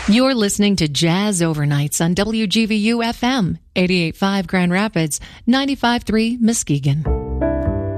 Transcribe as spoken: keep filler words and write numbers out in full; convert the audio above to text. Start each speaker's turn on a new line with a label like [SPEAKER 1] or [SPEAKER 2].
[SPEAKER 1] You're listening to Jazz Overnights on W G V U F M, eighty-eight point five Grand Rapids, ninety-five point three Muskegon.